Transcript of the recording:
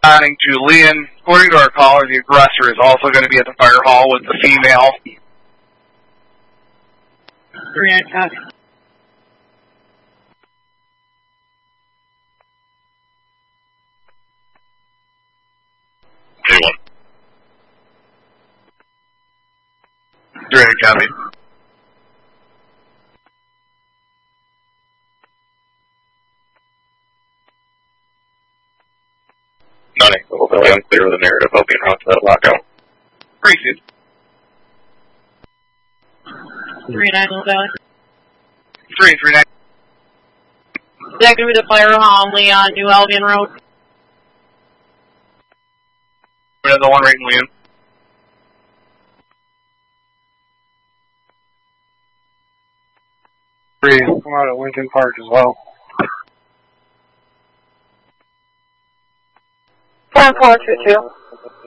Responding to Leon, according to our caller, the aggressor is also going to be at the fire hall with the female. 3-8, copy. J1. 3-8, copy. None. Hopefully I'm clear with the narrative. I'll be en route to that lockout. Appreciate it. 3-9, Little Valley. 3-9. That going to be the fire hall, Leon, New Albion Road. We have the one right in Leon. I'm out at Lincoln Park as well. 10-4-2-2.